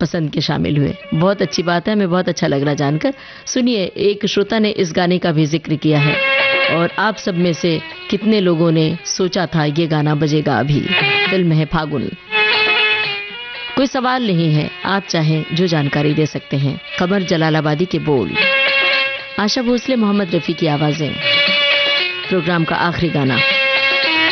पसंद के शामिल हुए। बहुत अच्छी बात है, हमें बहुत अच्छा लग रहा जानकर। सुनिए, एक श्रोता ने इस गाने का भी जिक्र किया है और आप सब में से कितने लोगों ने सोचा था ये गाना बजेगा अभी। फिल्म है फागुन। कोई सवाल नहीं है, आप चाहें जो जानकारी दे सकते हैं। कमर जलालाबादी के बोल, आशा भोसले, मोहम्मद रफी की आवाजें। प्रोग्राम का आखिरी गाना।